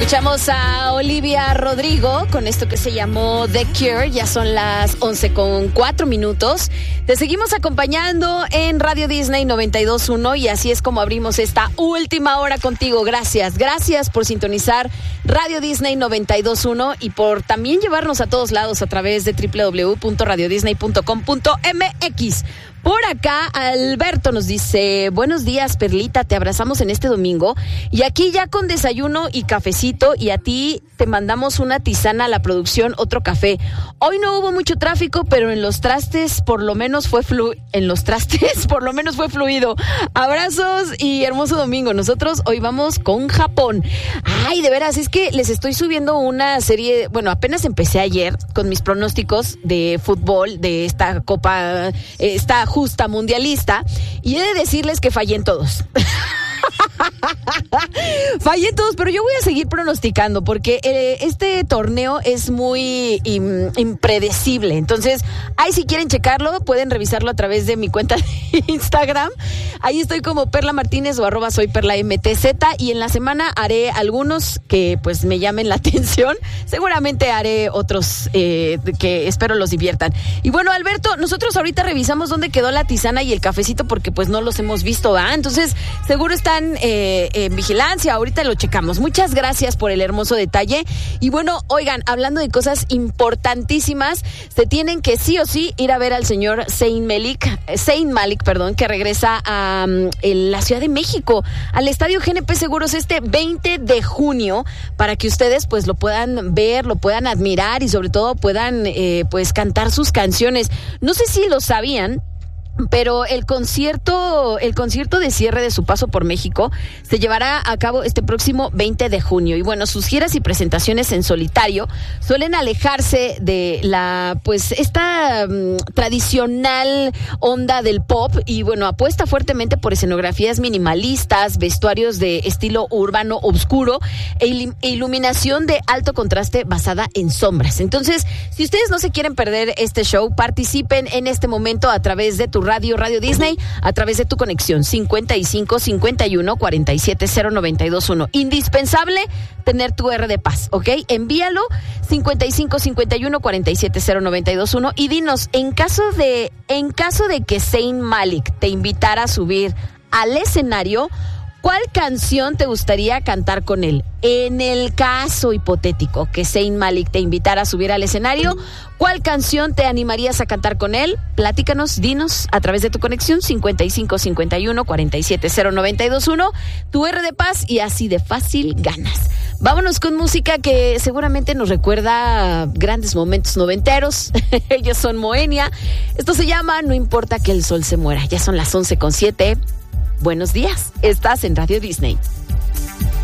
Escuchamos a Olivia Rodrigo con esto que se llamó The Cure. Ya son las 11:04. Te seguimos acompañando en Radio Disney 92.1 y así es como abrimos esta última hora contigo. Gracias por sintonizar Radio Disney 92.1 y por también llevarnos a todos lados a través de www.radiodisney.com.mx. Por acá, Alberto nos dice, buenos días, Perlita, te abrazamos en este domingo y aquí ya con desayuno y cafecito y a ti te mandamos una tisana a la producción, otro café. Hoy no hubo mucho tráfico, pero en los trastes por lo menos fue fluido. Abrazos y hermoso domingo. Nosotros hoy vamos con Japón. Ay, de veras, es que les estoy subiendo una serie, bueno, apenas empecé ayer con mis pronósticos de fútbol, de esta copa, esta justa mundialista, y he de decirles que fallé en todos. Fallé en todos, pero yo voy a seguir pronosticando porque este torneo es muy impredecible. Entonces, ahí si quieren checarlo, pueden revisarlo a través de mi cuenta de Instagram. Ahí estoy como Perla Martínez o @soyperlamtz, y en la semana haré algunos que pues me llamen la atención. Seguramente haré otros que espero los diviertan. Y bueno, Alberto, nosotros ahorita revisamos dónde quedó la tisana y el cafecito porque pues no los hemos visto, ¿verdad? Entonces, seguro están en vigilancia, ahorita lo checamos. Muchas gracias por el hermoso detalle. Y bueno, oigan, hablando de cosas importantísimas, se tienen que sí o sí ir a ver al señor Zayn Malik, que regresa a la Ciudad de México, al Estadio GNP Seguros este 20 de junio, para que ustedes pues lo puedan ver, lo puedan admirar y sobre todo puedan pues cantar sus canciones. No sé si lo sabían, pero el concierto de cierre de su paso por México se llevará a cabo este próximo 20 de junio. Y bueno, sus giras y presentaciones en solitario suelen alejarse de esta tradicional onda del pop y bueno, apuesta fuertemente por escenografías minimalistas, vestuarios de estilo urbano oscuro e iluminación de alto contraste basada en sombras. Entonces, si ustedes no se quieren perder este show, participen en este momento a través de tu Radio Disney, a través de tu conexión 55 51 47 0921. Indispensable tener tu R de paz, ¿ok? Envíalo 55 51 47 0921 y dinos, en caso de que Zayn Malik te invitara a subir al escenario, ¿cuál canción te gustaría cantar con él? En el caso hipotético que Zayn Malik te invitara a subir al escenario, ¿cuál canción te animarías a cantar con él? Platícanos, dinos a través de tu conexión 55 51 47 0921, tu R de paz y así de fácil ganas. Vámonos con música que seguramente nos recuerda grandes momentos noventeros. Ellos son Moenia. Esto se llama No importa que el sol se muera. Ya son las 11:07. Buenos días, estás en Radio Disney.